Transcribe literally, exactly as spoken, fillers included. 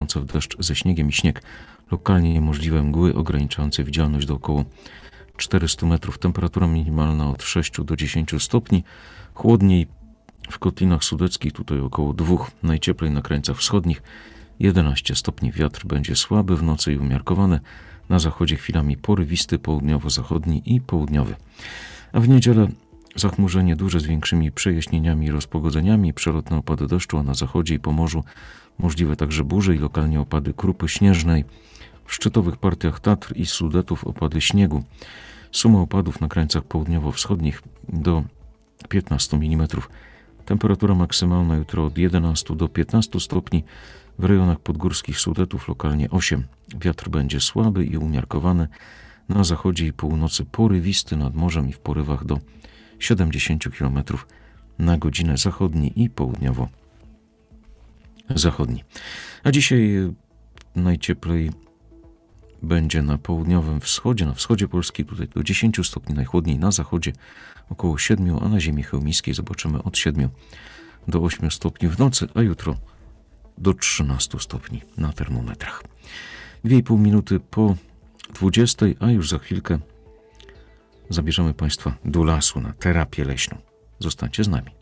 wpadająca w deszcz ze śniegiem i śnieg. Lokalnie możliwe mgły ograniczające widzialność do około czterystu metrów. Temperatura minimalna od sześciu do dziesięciu stopni. Chłodniej w Kotlinach Sudeckich, tutaj około dwóch. Najcieplej na krańcach wschodnich jedenaście stopni. Wiatr będzie słaby w nocy i umiarkowany. Na zachodzie chwilami porywisty, południowo-zachodni i południowy. A w niedzielę zachmurzenie duże z większymi przejaśnieniami i rozpogodzeniami, przelotne opady deszczu, a na zachodzie i Pomorzu możliwe także burze i lokalnie opady krupy śnieżnej. W szczytowych partiach Tatr i Sudetów opady śniegu. Suma opadów na krańcach południowo-wschodnich do piętnastu milimetrów. Temperatura maksymalna jutro od jedenastu do piętnastu stopni. W rejonach podgórskich Sudetów lokalnie osiem. Wiatr będzie słaby i umiarkowany. Na zachodzie i północy porywisty, nad morzem i w porywach do siedemdziesięciu kilometrów na godzinę, zachodni i południowo-zachodni. A dzisiaj najcieplej będzie na południowym wschodzie, na wschodzie Polski tutaj do dziesięciu stopni, najchłodniej na zachodzie około siedmiu, a na ziemi chełmiskiej zobaczymy od siedmiu do ośmiu stopni w nocy, a jutro do trzynastu stopni na termometrach. Dwie i pół minuty po dwudziestej, a już za chwilkę zabierzemy Państwa do lasu na terapię leśną. Zostańcie z nami.